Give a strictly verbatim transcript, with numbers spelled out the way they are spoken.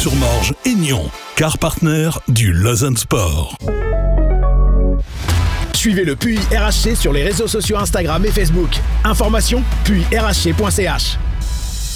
Fos-sur-Morge et Nyon, car partenaire du Lausanne Sport. Suivez le P U I R H C sur les réseaux sociaux Instagram et Facebook. Information, P U I R H C point C H.